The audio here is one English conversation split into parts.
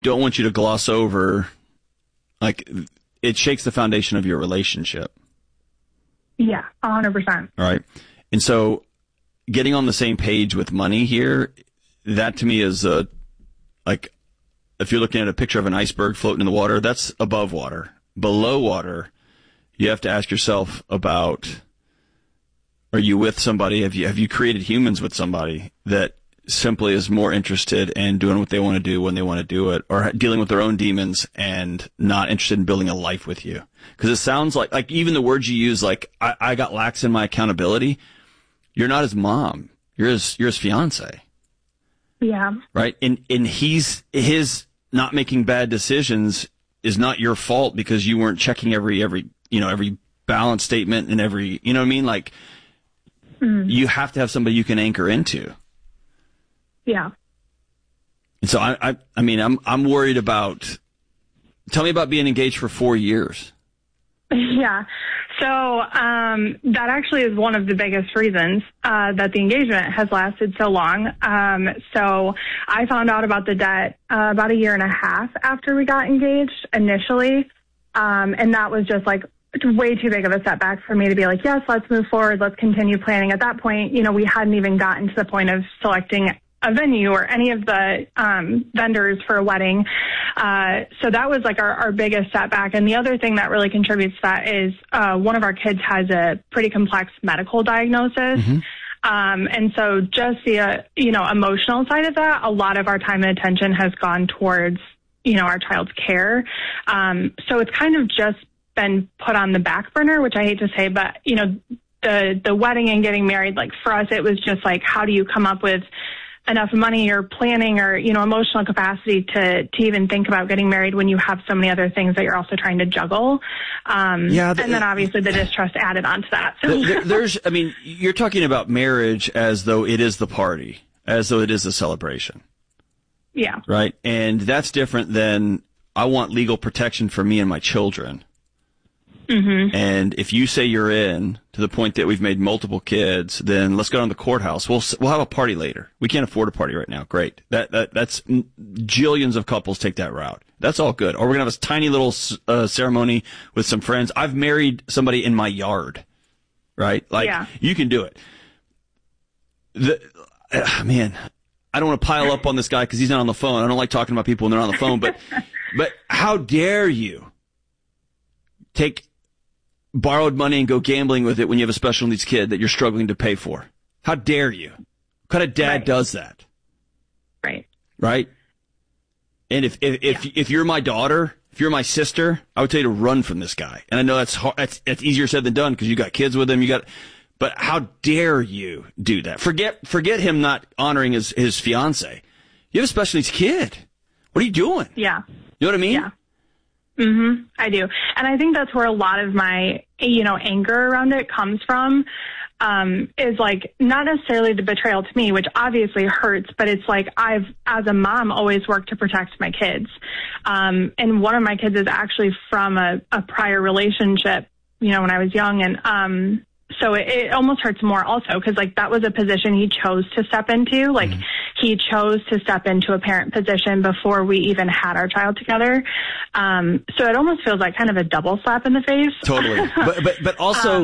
don't want you to gloss over, like, it shakes the foundation of your relationship. Yeah, 100%. All right. And so getting on the same page with money here, that to me is like, if you're looking at a picture of an iceberg floating in the water, that's above water. Below water, you have to ask yourself about, are you with somebody? Have you created humans with somebody that simply is more interested in doing what they want to do when they want to do it, or dealing with their own demons and not interested in building a life with you? Because it sounds like even the words you use, like, I got lax in my accountability. You're not his mom. You're his fiance. Yeah. Right? And his not making bad decisions is not your fault because you weren't checking every balance statement and every, you know what I mean? Like, you have to have somebody you can anchor into. Yeah. And so I mean, I'm worried about, tell me about being engaged for 4 years. Yeah. So, that actually is one of the biggest reasons, that the engagement has lasted so long. So I found out about the debt, about 1.5 years after we got engaged initially. And that was just like way too big of a setback for me to be like, yes, let's move forward. Let's continue planning. At that point, we hadn't even gotten to the point of selecting a venue or any of the vendors for a wedding. So that was like our biggest setback. And the other thing that really contributes to that is one of our kids has a pretty complex medical diagnosis. Mm-hmm. And so just the, emotional side of that, a lot of our time and attention has gone towards, our child's care. So it's kind of just been put on the back burner, which I hate to say, but, the wedding and getting married, like for us, it was just like, how do you come up with enough money or planning or, emotional capacity to even think about getting married when you have so many other things that you're also trying to juggle. And then obviously the distrust added on to that. So. You're talking about marriage as though it is the party, as though it is a celebration. Yeah. Right. And that's different than I want legal protection for me and my children. Mm-hmm. And if you say you're in to the point that we've made multiple kids, then let's go down to the courthouse. We'll have a party later. We can't afford a party right now. Great. That's jillions of couples take that route. That's all good. Or we're gonna have a tiny little ceremony with some friends. I've married somebody in my yard. Right? Like, yeah. You can do it. Man, I don't want to pile up on this guy because he's not on the phone. I don't like talking about people when they're on the phone. But how dare you take borrowed money and go gambling with it when you have a special needs kid that you're struggling to pay for? How dare you? What kind of dad does that? Right. Right? And if you're my daughter, if you're my sister, I would tell you to run from this guy. And I know that's hard, that's easier said than done because you got kids with him. But how dare you do that? Forget him not honoring his fiance. You have a special needs kid. What are you doing? Yeah. You know what I mean? Yeah. Mm-hmm. I do. And I think that's where a lot of my, anger around it comes from, is like not necessarily the betrayal to me, which obviously hurts, but it's like I've, as a mom, always worked to protect my kids. And one of my kids is actually from a prior relationship, when I was young. And, so it almost hurts more also because like that was a position he chose to step into. Like he chose to step into a parent position before we even had our child together. So it almost feels like kind of a double slap in the face. Totally. But also,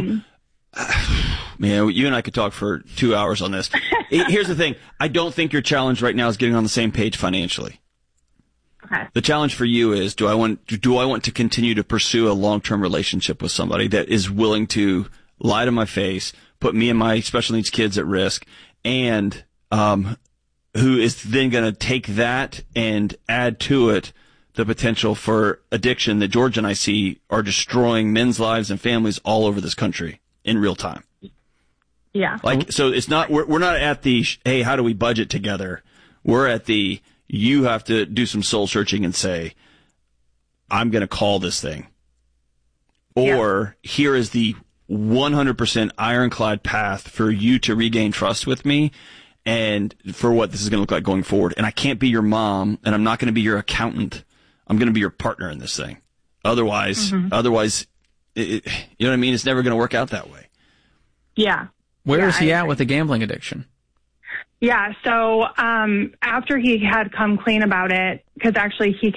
man, you and I could talk for 2 hours on this. Here's the thing. I don't think your challenge right now is getting on the same page financially. Okay. The challenge for you is, do I want to continue to pursue a long-term relationship with somebody that is willing to lie to my face, put me and my special needs kids at risk, and who is then going to take that and add to it the potential for addiction that George and I see are destroying men's lives and families all over this country in real time. Yeah. Like, so it's not, we're not at the, hey, how do we budget together? We're at the, you have to do some soul searching and say, I'm going to call this thing. Or here is the 100% ironclad path for you to regain trust with me and for what this is going to look like going forward. And I can't be your mom, and I'm not going to be your accountant. I'm going to be your partner in this thing. Otherwise, you know what I mean? It's never going to work out that way. Yeah. Where is he at with the gambling addiction? Yeah. So after he had come clean about it, because actually he